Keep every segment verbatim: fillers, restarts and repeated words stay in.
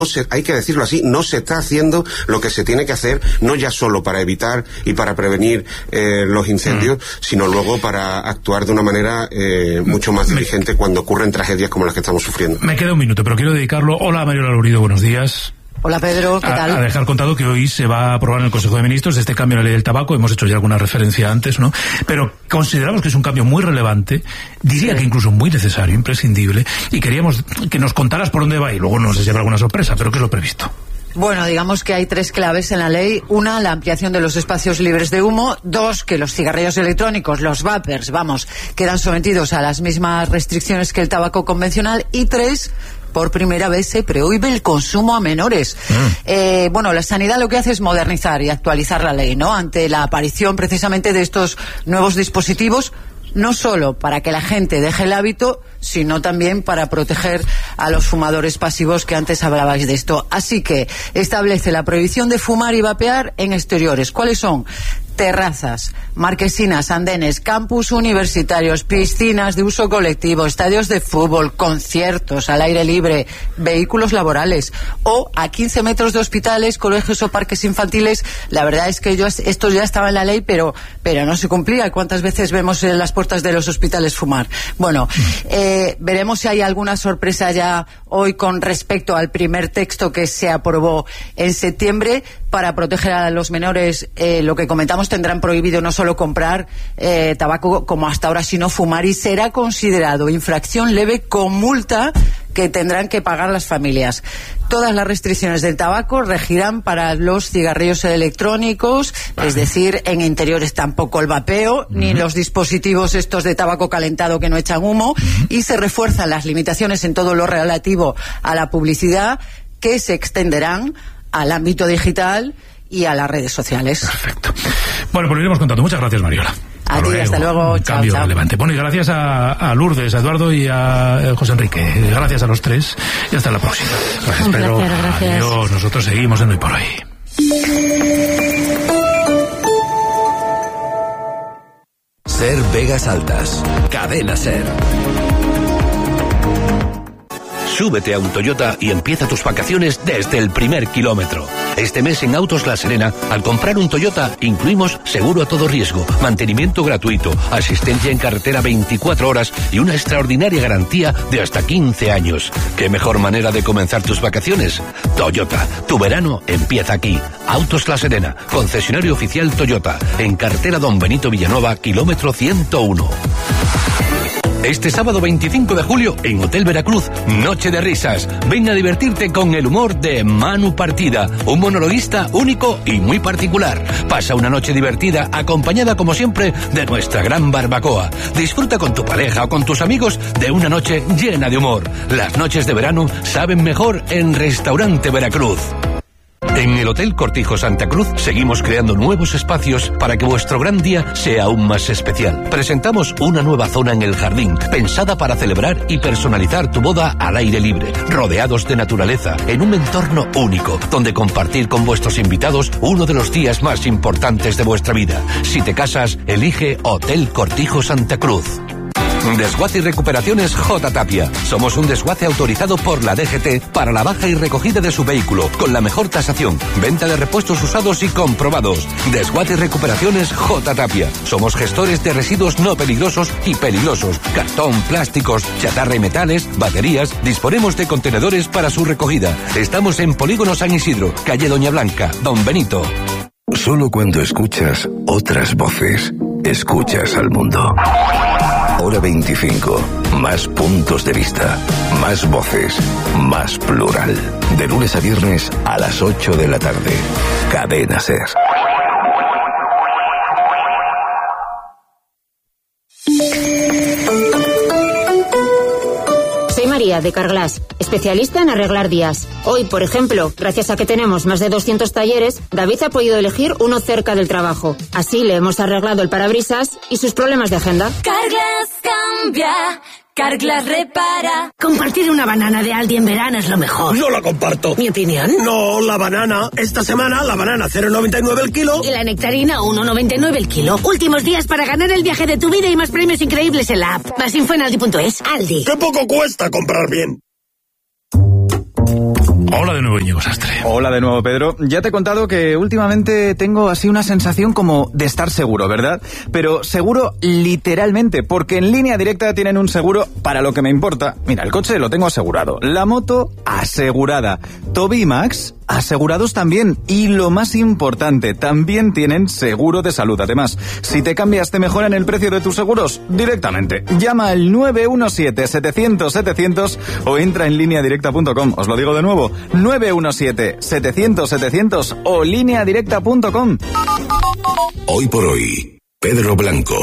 Se, hay que decirlo así, no se está haciendo lo que se tiene que hacer, no ya solo para evitar y para prevenir eh, los incendios, mm. sino luego para actuar de una manera eh, mucho más diligente cuando ocurren tragedias como las que estamos sufriendo. Me queda un minuto, pero quiero dedicarlo. Hola, Mariola Lourido, buenos días. Hola Pedro, ¿qué tal? A, a dejar contado que hoy se va a aprobar en el Consejo de Ministros este cambio en la ley del tabaco. Hemos hecho ya alguna referencia antes, ¿no? Pero consideramos que es un cambio muy relevante, diría sí. que incluso muy necesario, imprescindible, y queríamos que nos contaras por dónde va, y luego no sé si habrá alguna sorpresa, pero ¿qué es lo previsto? Bueno, digamos que hay tres claves en la ley. Una, la ampliación de los espacios libres de humo. Dos, que los cigarrillos electrónicos, los vapers, vamos, quedan sometidos a las mismas restricciones que el tabaco convencional. Y tres, por primera vez se prohíbe el consumo a menores. Mm. Eh, bueno, la sanidad lo que hace es modernizar y actualizar la ley, ¿no? Ante la aparición precisamente de estos nuevos dispositivos, no solo para que la gente deje el hábito, sino también para proteger a los fumadores pasivos, que antes hablabais de esto. Así que establece la prohibición de fumar y vapear en exteriores. ¿Cuáles son? Terrazas, marquesinas, andenes, campus universitarios, piscinas de uso colectivo, estadios de fútbol, conciertos al aire libre, vehículos laborales o a quince metros de hospitales, colegios o parques infantiles. La verdad es que yo, esto ya estaba en la ley, pero, pero no se cumplía. ¿Cuántas veces vemos en las puertas de los hospitales fumar? Bueno, eh, veremos si hay alguna sorpresa ya hoy con respecto al primer texto que se aprobó en septiembre para proteger a los menores. Eh, lo que comentamos, tendrán prohibido no solo comprar eh, tabaco como hasta ahora, sino fumar, y será considerado infracción leve con multa que tendrán que pagar las familias. Todas las restricciones del tabaco regirán para los cigarrillos electrónicos, vale. Es decir, en interiores tampoco el vapeo, uh-huh. ni los dispositivos estos de tabaco calentado que no echan humo, uh-huh. y se refuerzan las limitaciones en todo lo relativo a la publicidad, que se extenderán al ámbito digital y a las redes sociales. Perfecto. Bueno, pues lo iremos contando. Muchas gracias, Mariola. A ti, hasta luego. Un chao, cambio chao. relevante. Bueno, y gracias a, a Lourdes, a Eduardo y a eh, José Enrique. Gracias a los tres y hasta la próxima. Gracias, Un Pedro. placer, gracias. Adiós. Nosotros seguimos en Hoy por Hoy. Ser Vegas Altas. Cadena Ser. Súbete a un Toyota y empieza tus vacaciones desde el primer kilómetro. Este mes en Autos La Serena, al comprar un Toyota, incluimos seguro a todo riesgo, mantenimiento gratuito, asistencia en carretera veinticuatro horas y una extraordinaria garantía de hasta quince años. ¿Qué mejor manera de comenzar tus vacaciones? Toyota, tu verano empieza aquí. Autos La Serena, concesionario oficial Toyota, en carretera Don Benito Villanueva, kilómetro ciento uno. Este sábado veinticinco de julio en Hotel Veracruz, Noche de Risas. Ven a divertirte con el humor de Manu Partida, un monologuista único y muy particular. Pasa una noche divertida acompañada como siempre de nuestra gran barbacoa. Disfruta con tu pareja o con tus amigos de una noche llena de humor. Las noches de verano saben mejor en Restaurante Veracruz. En el Hotel Cortijo Santa Cruz seguimos creando nuevos espacios para que vuestro gran día sea aún más especial. Presentamos una nueva zona en el jardín, pensada para celebrar y personalizar tu boda al aire libre, rodeados de naturaleza, en un entorno único, donde compartir con vuestros invitados uno de los días más importantes de vuestra vida. Si te casas, elige Hotel Cortijo Santa Cruz. Desguace y Recuperaciones J. Tapia. Somos un desguace autorizado por la D G T para la baja y recogida de su vehículo, con la mejor tasación, venta de repuestos usados y comprobados. Desguace y Recuperaciones J. Tapia. Somos gestores de residuos no peligrosos y peligrosos. Cartón, plásticos, chatarra y metales, baterías. Disponemos de contenedores para su recogida. Estamos en Polígono San Isidro, calle Doña Blanca, Don Benito. Solo cuando escuchas otras voces, escuchas al mundo. Hora veinticinco. Más puntos de vista. Más voces. Más plural. De lunes a viernes a las ocho de la tarde. Cadena Ser. Soy María, de Carglass, especialista en arreglar días. Hoy, por ejemplo, gracias a que tenemos más de doscientos talleres, David ha podido elegir uno cerca del trabajo. Así le hemos arreglado el parabrisas y sus problemas de agenda. Carglass cambia, Carglass repara. Compartir una banana de Aldi en verano es lo mejor. No la comparto. ¿Mi opinión? No, la banana. Esta semana la banana cero noventa y nueve el kilo. Y la nectarina uno noventa y nueve el kilo. Últimos días para ganar el viaje de tu vida y más premios increíbles en la app. Más info en aldi punto es. Aldi. ¡Qué poco cuesta comprar bien! Hola de nuevo, Íñigo Sastre. Hola de nuevo, Pedro. Ya te he contado que últimamente tengo así una sensación como de estar seguro, ¿verdad? Pero seguro literalmente, porque en Línea Directa tienen un seguro para lo que me importa. Mira, el coche lo tengo asegurado, la moto asegurada, Toby y Max asegurados también, y lo más importante, también tienen seguro de salud. Además, si te cambias te mejoran el precio de tus seguros directamente. Llama al nueve uno siete, setecientos, setecientos o entra en línea directa punto com. Os lo digo de nuevo, nueve uno siete, setecientos, setecientos o línea directa punto com. Hoy por hoy, Pedro Blanco.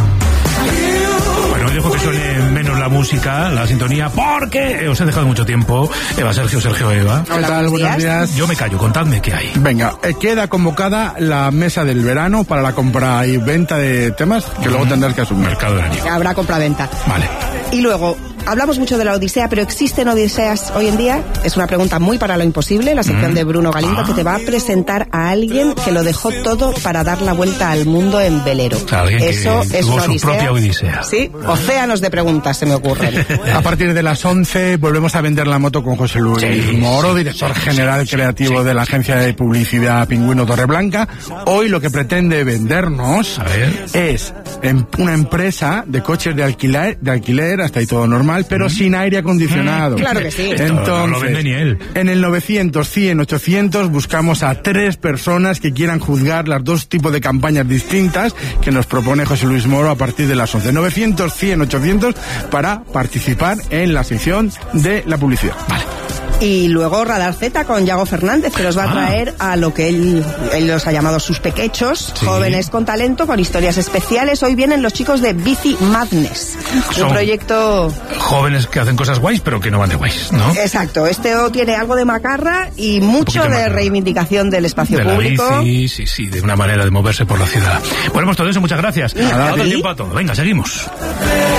Bueno, dejo que suene menos la música, la sintonía, porque os he dejado mucho tiempo. Eva, Sergio, Sergio, Eva. ¿Qué tal? Buenos días. Yo me callo, contadme qué hay. Venga, eh, queda convocada la mesa del verano para la compra y venta de temas que mm. luego tendrás que asumir. Mercado veraniego. Habrá compra-venta. Vale. Y luego, hablamos mucho de la Odisea, pero ¿existen Odiseas hoy en día? Es una pregunta muy para lo imposible, la sección mm. de Bruno Galindo, ah. que te va a presentar a alguien que lo dejó todo para dar la vuelta al mundo en velero. O sea, alguien Eso que es tuvo una su Odisea. propia Odisea. Sí, océanos de preguntas se me ocurren. A partir de las once volvemos a vender la moto con José Luis sí, Moro, sí, director sí, general sí, creativo sí, de la agencia de publicidad Pingüino Torreblanca. Hoy lo que pretende vendernos a ver. es una empresa de coches de alquiler, de alquiler, hasta ahí todo normal, pero mm. sin aire acondicionado. Mm, claro que sí. Entonces, no lo vende ni él. En el novecientos, cien, ochocientos buscamos a tres personas que quieran juzgar las dos tipos de campañas distintas que nos propone José Luis Moro a partir de las once. novecientos, cien, ochocientos para participar en la sección de la publicidad. Vale. Y luego Radar Z con Yago Fernández, que nos va a traer ah. a lo que él, él los ha llamado sus pequechos, sí. jóvenes con talento, con historias especiales. Hoy vienen los chicos de Bici Madness, Son un proyecto... jóvenes que hacen cosas guays, pero que no van de guays, ¿no? Exacto, este tiene algo de macarra y mucho de macarra. Reivindicación del espacio de público. La bici, sí, sí, de una manera de moverse por la ciudad. Bueno, pues todo eso, muchas gracias. Ha dado tiempo a todo. Venga, seguimos.